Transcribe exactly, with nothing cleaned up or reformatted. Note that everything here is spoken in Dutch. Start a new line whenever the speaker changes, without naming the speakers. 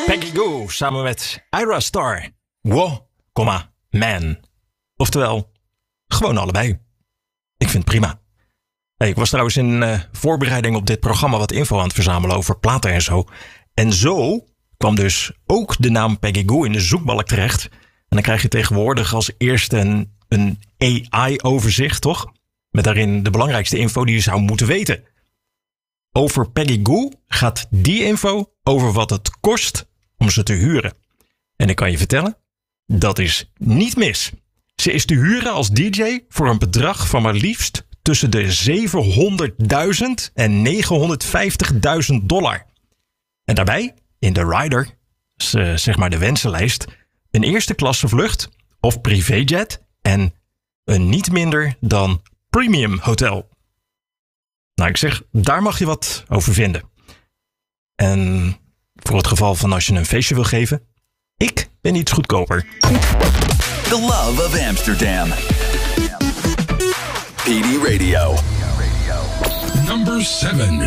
Peggy Gou samen met Ira Star. Wow, comma, man. Oftewel, gewoon allebei. Ik vind het prima. Hey, ik was trouwens in uh, voorbereiding op dit programma wat info aan het verzamelen over platen en zo. En zo kwam dus ook de naam Peggy Gou in de zoekbalk terecht. En dan krijg je tegenwoordig als eerste een, een A I-overzicht, toch? Met daarin de belangrijkste info die je zou moeten weten. Over Peggy Gou gaat die info over wat het kost om ze te huren. En ik kan je vertellen, dat is niet mis. Ze is te huren als D J voor een bedrag van maar liefst tussen de zevenhonderdduizend en negenhonderdvijftigduizend dollar. En daarbij, in de rider, zeg maar de wensenlijst, een eerste klasse vlucht of privéjet en een niet minder dan premium hotel. Nou, ik zeg, daar mag je wat over vinden. En voor het geval van als je een feestje wil geven, ik ben iets goedkoper.
The Love of Amsterdam. P D Radio.
Number seven.